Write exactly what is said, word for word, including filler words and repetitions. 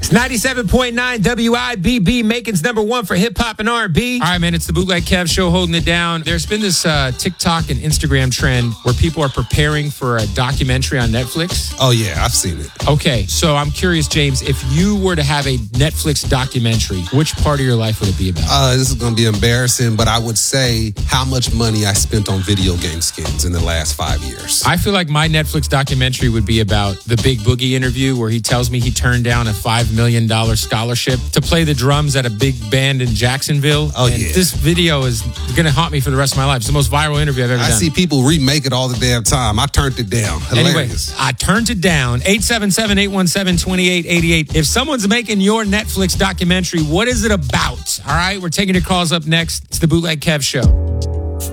It's ninety-seven point nine W I B B, Macon's number one for hip hop and R and B. All right, man, it's the Bootleg Kev Show holding it down. There's been this uh, TikTok and Instagram trend where people are preparing for a documentary on Netflix. Oh, yeah, I've seen it. Okay, so I'm curious, James, if you were to have a Netflix documentary, which part of your life would it be about? Uh, this is going to be embarrassing, but I would say how much money I spent on video game skins in the last five years. I feel like my Netflix documentary would be about the Big Boogie interview where he tells me he turned down a five million dollars scholarship to play the drums at a big band in Jacksonville. Oh, and yeah. This video is going to haunt me for the rest of my life. It's the most viral interview I've ever I done. see people remake it all the damn time. I turned it down. Hilarious. Anyway, I turned it down. eight seven seven, eight one seven, two eight eight eight. If someone's making your Netflix documentary, what is it about? All right, we're taking your calls up next. It's the Bootleg Kev Show.